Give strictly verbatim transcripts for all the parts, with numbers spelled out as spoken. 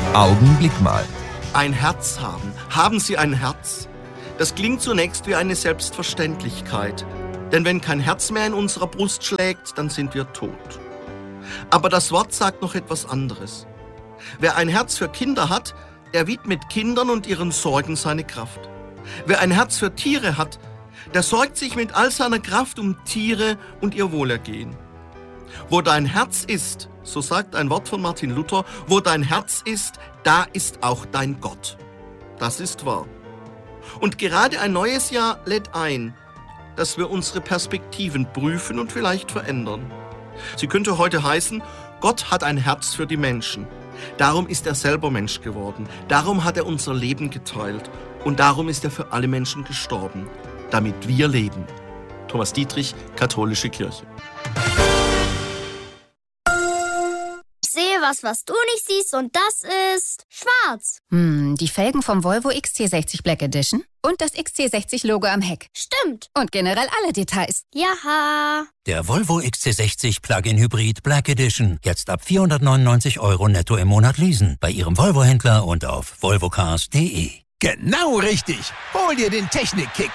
Augenblick mal. Ein Herz haben. Haben Sie ein Herz? Das klingt zunächst wie eine Selbstverständlichkeit. Denn wenn kein Herz mehr in unserer Brust schlägt, dann sind wir tot. Aber das Wort sagt noch etwas anderes. Wer ein Herz für Kinder hat, der widmet Kindern und ihren Sorgen seine Kraft. Wer ein Herz für Tiere hat, der sorgt sich mit all seiner Kraft um Tiere und ihr Wohlergehen. Wo dein Herz ist, so sagt ein Wort von Martin Luther, wo dein Herz ist, da ist auch dein Gott. Das ist wahr. Und gerade ein neues Jahr lädt ein, dass wir unsere Perspektiven prüfen und vielleicht verändern. Sie könnte heute heißen, Gott hat ein Herz für die Menschen. Darum ist er selber Mensch geworden. Darum hat er unser Leben geteilt. Und darum ist er für alle Menschen gestorben, damit wir leben. Thomas Dietrich, Katholische Kirche. Ich sehe was, was du nicht siehst, und das ist schwarz. Hm, die Felgen vom Volvo X C sechzig Black Edition und das X C sechzig Logo am Heck. Stimmt. Und generell alle Details. Jaha. Der Volvo X C sechzig Plug-in Hybrid Black Edition. Jetzt ab vierhundertneunundneunzig Euro netto im Monat leasen. Bei Ihrem Volvo-Händler und auf volvocars punkt de. Genau richtig. Hol dir den Technik-Kick.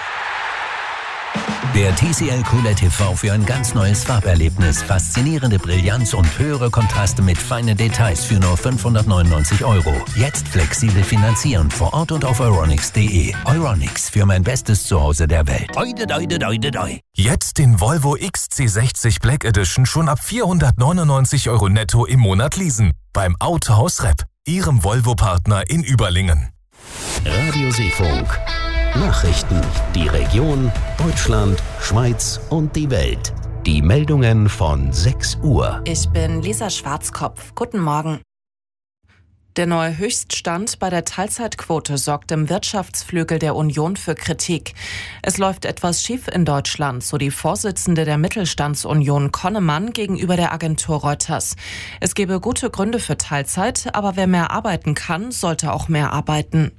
Der T C L Q L E D T V für ein ganz neues Farberlebnis, faszinierende Brillanz und höhere Kontraste mit feinen Details für nur fünfhundertneunundneunzig Euro. Jetzt flexibel finanzieren vor Ort und auf euronics punkt de. Euronics, für mein bestes Zuhause der Welt. Oide, oide, oide, oide. Jetzt den Volvo X C sechzig Black Edition schon ab vierhundertneunundneunzig Euro netto im Monat leasen. Beim Autohaus Repp, Ihrem Volvo-Partner in Überlingen. Radio Seefunk. Nachrichten, die Region, Deutschland, Schweiz und die Welt. Die Meldungen von sechs Uhr. Ich bin Lisa Schwarzkopf. Guten Morgen. Der neue Höchststand bei der Teilzeitquote sorgt im Wirtschaftsflügel der Union für Kritik. Es läuft etwas schief in Deutschland, so die Vorsitzende der Mittelstandsunion Konnemann gegenüber der Agentur Reuters. Es gebe gute Gründe für Teilzeit, aber wer mehr arbeiten kann, sollte auch mehr arbeiten.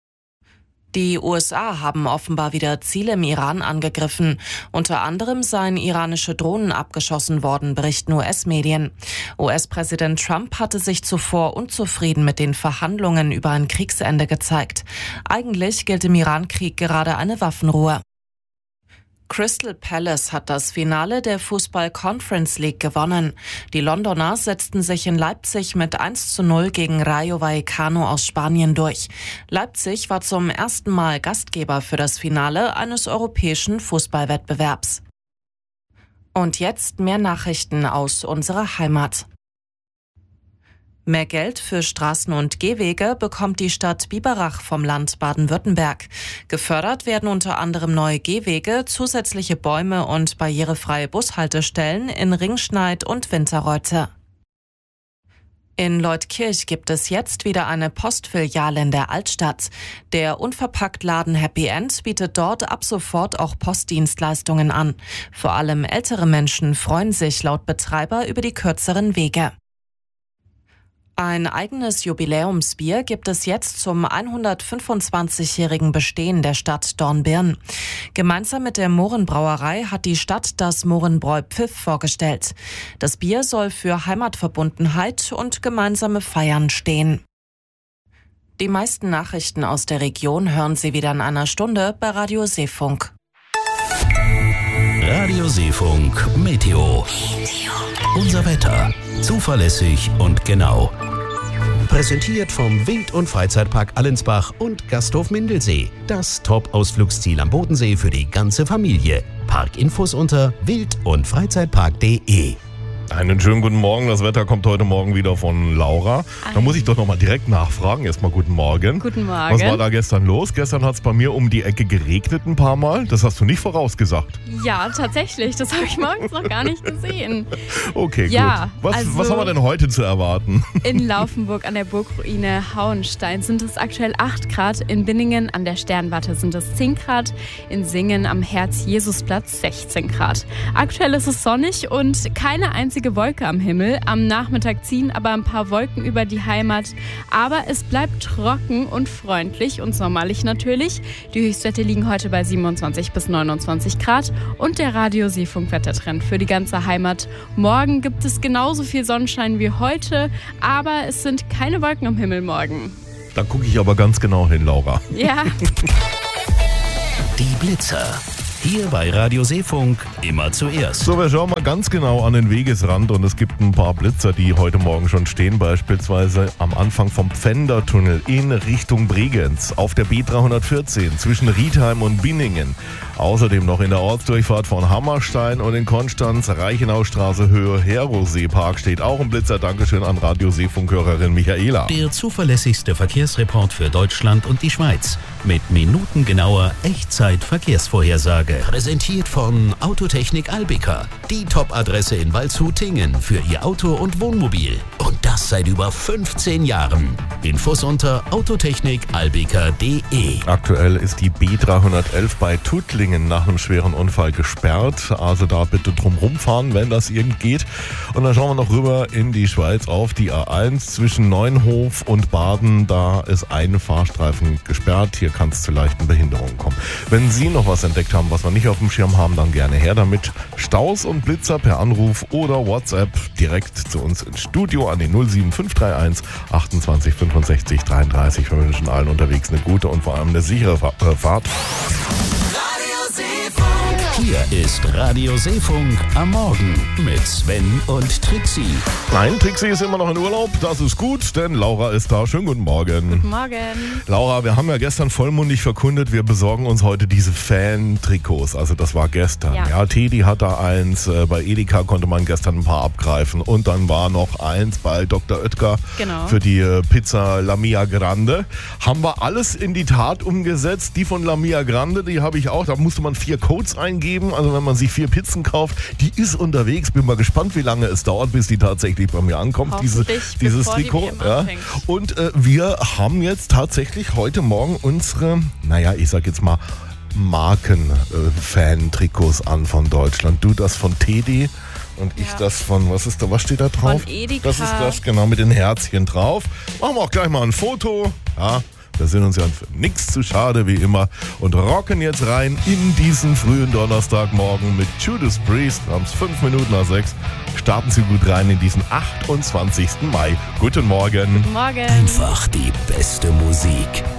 Die U S A haben offenbar wieder Ziele im Iran angegriffen. Unter anderem seien iranische Drohnen abgeschossen worden, berichten U S-Medien. U S-Präsident Trump hatte sich zuvor unzufrieden mit den Verhandlungen über ein Kriegsende gezeigt. Eigentlich gilt im Iran-Krieg gerade eine Waffenruhe. Crystal Palace hat das Finale der Fußball-Conference League gewonnen. Die Londoner setzten sich in Leipzig mit eins zu null gegen Rayo Vallecano aus Spanien durch. Leipzig war zum ersten Mal Gastgeber für das Finale eines europäischen Fußballwettbewerbs. Und jetzt mehr Nachrichten aus unserer Heimat. Mehr Geld für Straßen und Gehwege bekommt die Stadt Biberach vom Land Baden-Württemberg. Gefördert werden unter anderem neue Gehwege, zusätzliche Bäume und barrierefreie Bushaltestellen in Ringschneid und Winterreuthe. In Leutkirch gibt es jetzt wieder eine Postfiliale in der Altstadt. Der Unverpacktladen Happy End bietet dort ab sofort auch Postdienstleistungen an. Vor allem ältere Menschen freuen sich laut Betreiber über die kürzeren Wege. Ein eigenes Jubiläumsbier gibt es jetzt zum hundertfünfundzwanzigjährigen Bestehen der Stadt Dornbirn. Gemeinsam mit der Mohrenbrauerei hat die Stadt das Mohrenbräu Pfiff vorgestellt. Das Bier soll für Heimatverbundenheit und gemeinsame Feiern stehen. Die meisten Nachrichten aus der Region hören Sie wieder in einer Stunde bei Radio Seefunk. Radio Seefunk Meteo. Unser Wetter. Zuverlässig und genau. Präsentiert vom Wild- und Freizeitpark Allensbach und Gasthof Mindelsee. Das Top-Ausflugsziel am Bodensee für die ganze Familie. Parkinfos unter wild- und freizeitpark punkt de. Einen schönen guten Morgen. Das Wetter kommt heute Morgen wieder von Laura. Da muss ich doch nochmal direkt nachfragen. Erstmal guten Morgen. Guten Morgen. Was war da gestern los? Gestern hat es bei mir um die Ecke geregnet ein paar Mal. Das hast du nicht vorausgesagt. Ja, tatsächlich. Das habe ich morgens noch gar nicht gesehen. Okay, ja, gut. Was, also was haben wir denn heute zu erwarten? In Laufenburg an der Burgruine Hauenstein sind es aktuell acht Grad. In Binningen an der Sternwarte sind es zehn Grad. In Singen am Herz-Jesusplatz sechzehn Grad. Aktuell ist es sonnig und keine einzige einzige Wolke am Himmel. Am Nachmittag ziehen aber ein paar Wolken über die Heimat. Aber es bleibt trocken und freundlich und sommerlich natürlich. Die Höchstwerte liegen heute bei siebenundzwanzig bis neunundzwanzig Grad. Und der Radio-Seefunk-Wettertrend für die ganze Heimat. Morgen gibt es genauso viel Sonnenschein wie heute, aber es sind keine Wolken am Himmel morgen. Da gucke ich aber ganz genau hin, Laura. Ja. Die Blitzer. Hier bei Radio Seefunk immer zuerst. So, wir schauen mal ganz genau an den Wegesrand und es gibt ein paar Blitzer, die heute Morgen schon stehen, beispielsweise am Anfang vom Pfändertunnel in Richtung Bregenz, auf der B dreihundertvierzehn zwischen Riedheim und Binningen. Außerdem noch in der Ortsdurchfahrt von Hammerstein und in Konstanz, Reichenaustraße, Höhe Herosee-Park steht auch ein Blitzer. Dankeschön an Radio Seefunk-Hörerin Michaela. Der zuverlässigste Verkehrsreport für Deutschland und die Schweiz mit minutengenauer Echtzeit-Verkehrsvorhersage. Präsentiert von Autotechnik Albika. Die Top-Adresse in Waldshut-Tingen für Ihr Auto und Wohnmobil. Und das seit über fünfzehn Jahren. Infos unter autotechnik albika punkt de. Aktuell ist die B dreihundertelf bei Tuttlingen nach einem schweren Unfall gesperrt. Also da bitte drum rumfahren, wenn das irgend geht. Und dann schauen wir noch rüber in die Schweiz auf die A eins zwischen Neunhof und Baden. Da ist ein Fahrstreifen gesperrt. Hier kann es zu leichten Behinderungen kommen. Wenn Sie noch was entdeckt haben, was wir nicht auf dem Schirm haben, dann gerne her damit. Staus und Blitzer per Anruf oder WhatsApp direkt zu uns ins Studio an den null sieben fünf drei eins achtundzwanzig fünfundsechzig dreiunddreißig. Wir wünschen allen unterwegs eine gute und vor allem eine sichere Fahrt. Hier ist Radio Seefunk am Morgen mit Sven und Trixie. Nein, Trixie ist immer noch in Urlaub. Das ist gut, denn Laura ist da. Schönen guten Morgen. Guten Morgen. Laura, wir haben ja gestern vollmundig verkündet, wir besorgen uns heute diese Fan-Trikots. Also das war gestern. Ja, ja, Teddy hat da eins. Bei Edeka konnte man gestern ein paar abgreifen. Und dann war noch eins bei Doktor Oetker genau. für die Pizza La Mia Grande. Haben wir alles in die Tat umgesetzt. Die von La Mia Grande, die habe ich auch. Da musste man vier Codes eingeben. Also wenn man sich vier Pizzen kauft, die ist unterwegs. Bin mal gespannt, wie lange es dauert, bis die tatsächlich bei mir ankommt, diese, dieses Trikot. Ja. Und äh, wir haben jetzt tatsächlich heute Morgen unsere, naja, ich sag jetzt mal, Marken-Fan-Trikots an von Deutschland. Du das von Teddy und ich ja. das von, was ist da, was steht da drauf? Von Edeka. Das ist das, genau, mit den Herzchen drauf. Machen wir auch gleich mal ein Foto. Ja. Wir sind uns ja für nichts zu schade, wie immer, und rocken jetzt rein in diesen frühen Donnerstagmorgen mit Judas Priest. Wir haben es fünf Minuten nach sechs. Starten Sie gut rein in diesen achtundzwanzigsten Mai. Guten Morgen. Guten Morgen. Einfach die beste Musik.